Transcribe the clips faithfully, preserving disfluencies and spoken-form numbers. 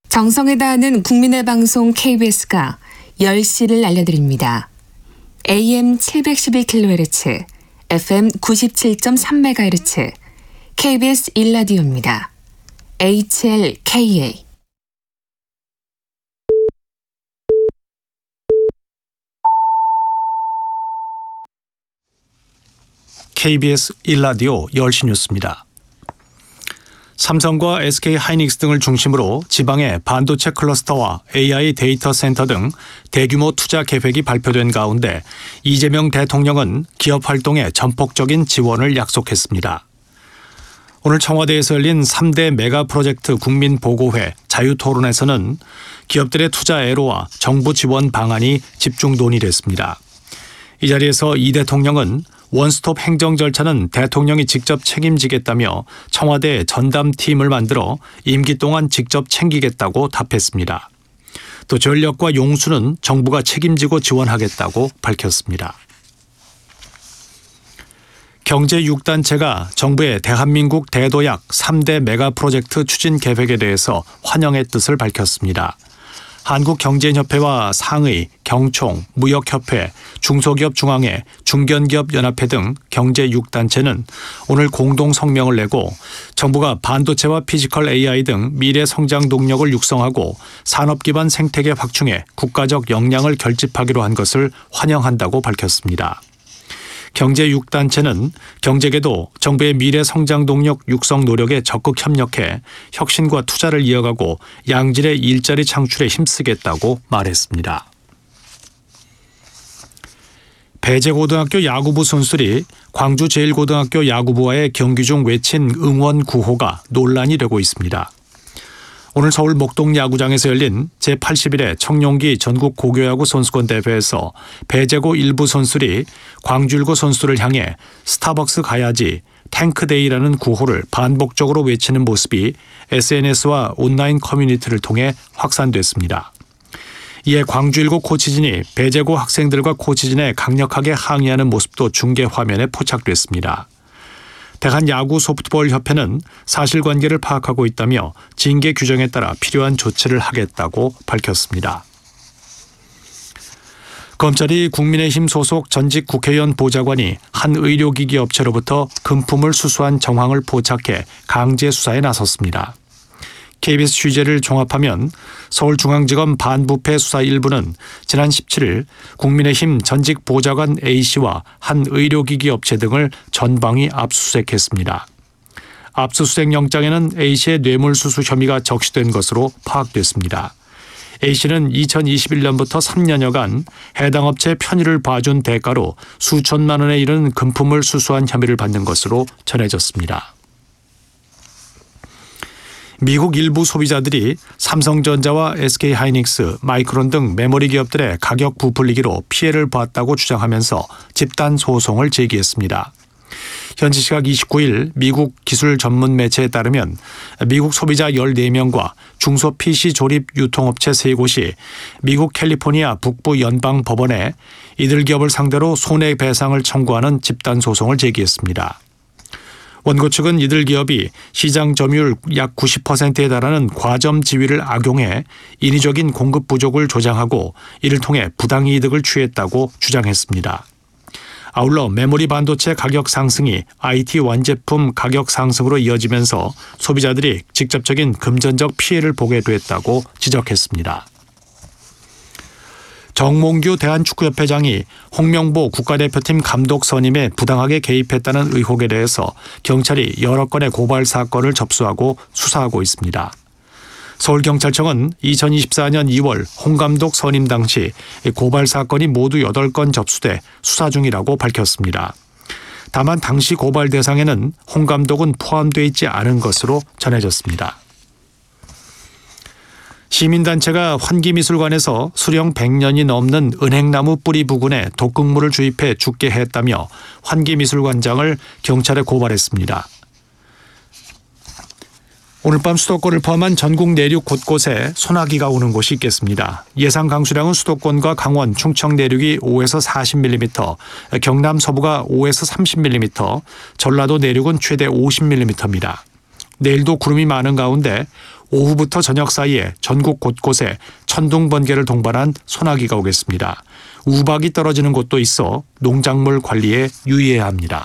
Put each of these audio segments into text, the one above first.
정성에 다하는 국민의 방송 케이비에스가 열 시를 알려드립니다. 에이엠 칠백십일 킬로헤르츠, 에프엠 구십칠 점 삼 메가헤르츠, 케이비에스 일 라디오입니다. 에이치엘케이에이 케이비에스 일 라디오 열 시 뉴스입니다. 삼성과 에스케이하이닉스 등을 중심으로 지방의 반도체 클러스터와 에이아이 데이터 센터 등 대규모 투자 계획이 발표된 가운데 이재명 대통령은 기업 활동에 전폭적인 지원을 약속했습니다. 오늘 청와대에서 열린 삼 대 메가 프로젝트 국민보고회 자유토론에서는 기업들의 투자 애로와 정부 지원 방안이 집중 논의됐습니다. 이 자리에서 이 대통령은 원스톱 행정 절차는 대통령이 직접 책임지겠다며 청와대 전담팀을 만들어 임기 동안 직접 챙기겠다고 답했습니다. 또 전력과 용수는 정부가 책임지고 지원하겠다고 밝혔습니다. 경제 육 단체가 정부의 대한민국 대도약 삼 대 메가 프로젝트 추진 계획에 대해서 환영의 뜻을 밝혔습니다. 한국경제협회와 상의, 경총, 무역협회, 중소기업중앙회, 중견기업연합회 등 경제 육 단체는 오늘 공동 성명을 내고 정부가 반도체와 피지컬 에이아이 등 미래 성장 동력을 육성하고 산업 기반 생태계 확충에 국가적 역량을 결집하기로 한 것을 환영한다고 밝혔습니다. 경제 육 단체는 경제계도 정부의 미래 성장 동력 육성 노력에 적극 협력해 혁신과 투자를 이어가고 양질의 일자리 창출에 힘쓰겠다고 말했습니다. 배재고등학교 야구부 선수들이 광주제일고등학교 야구부와의 경기 중 외친 응원 구호가 논란이 되고 있습니다. 오늘 서울 목동 야구장에서 열린 제팔십일 회 청룡기 전국 고교야구 선수권 대회에서 배재고 일부 선수들이 광주일고 선수들을 향해 스타벅스 가야지, 탱크데이라는 구호를 반복적으로 외치는 모습이 에스엔에스와 온라인 커뮤니티를 통해 확산됐습니다. 이에 광주일고 코치진이 배재고 학생들과 코치진에 강력하게 항의하는 모습도 중계 화면에 포착됐습니다. 대한야구소프트볼협회는 사실관계를 파악하고 있다며 징계 규정에 따라 필요한 조치를 하겠다고 밝혔습니다. 검찰이 국민의힘 소속 전직 국회의원 보좌관이 한 의료기기 업체로부터 금품을 수수한 정황을 포착해 강제 수사에 나섰습니다. 케이비에스 취재를 종합하면 서울중앙지검 반부패 수사 일 부는 지난 십칠 일 국민의힘 전직 보좌관 A씨와 한 의료기기 업체 등을 전방위 압수수색했습니다. 압수수색 영장에는 A씨의 뇌물수수 혐의가 적시된 것으로 파악됐습니다. A씨는 이천이십일 년부터 삼 년여간 해당 업체의 편의를 봐준 대가로 수천만 원에 이르는 금품을 수수한 혐의를 받는 것으로 전해졌습니다. 미국 일부 소비자들이 삼성전자와 에스케이하이닉스, 마이크론 등 메모리 기업들의 가격 부풀리기로 피해를 봤다고 주장하면서 집단 소송을 제기했습니다. 현지 시각 이십구 일 미국 기술 전문 매체에 따르면 미국 소비자 열네 명과 중소 피씨 조립 유통업체 세 곳이 미국 캘리포니아 북부 연방 법원에 이들 기업을 상대로 손해배상을 청구하는 집단 소송을 제기했습니다. 원고 측은 이들 기업이 시장 점유율 약 구십 퍼센트에 달하는 과점 지위를 악용해 인위적인 공급 부족을 조장하고 이를 통해 부당이득을 취했다고 주장했습니다. 아울러 메모리 반도체 가격 상승이 아이티 완제품 가격 상승으로 이어지면서 소비자들이 직접적인 금전적 피해를 보게 됐다고 지적했습니다. 정몽규 대한축구협회장이 홍명보 국가대표팀 감독 선임에 부당하게 개입했다는 의혹에 대해서 경찰이 여러 건의 고발 사건을 접수하고 수사하고 있습니다. 서울경찰청은 이천이십사 년 이월 홍 감독 선임 당시 고발 사건이 모두 여덟 건 접수돼 수사 중이라고 밝혔습니다. 다만 당시 고발 대상에는 홍 감독은 포함되어 있지 않은 것으로 전해졌습니다. 시민단체가 환기미술관에서 수령 백 년이 넘는 은행나무 뿌리 부근에 독극물을 주입해 죽게 했다며 환기미술관장을 경찰에 고발했습니다. 오늘 밤 수도권을 포함한 전국 내륙 곳곳에 소나기가 오는 곳이 있겠습니다. 예상 강수량은 수도권과 강원, 충청 내륙이 오에서 사십 밀리미터, 경남 서부가 오에서 삼십 밀리미터, 전라도 내륙은 최대 오십 밀리미터입니다. 내일도 구름이 많은 가운데 오후부터 저녁 사이에 전국 곳곳에 천둥 번개를 동반한 소나기가 오겠습니다. 우박이 떨어지는 곳도 있어 농작물 관리에 유의해야 합니다.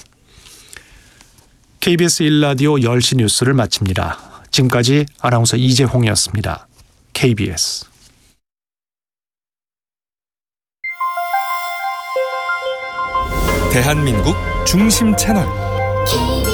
케이비에스 일 라디오 열 시 뉴스를 마칩니다. 지금까지 아나운서 이재홍이었습니다. 케이비에스 대한민국 중심 채널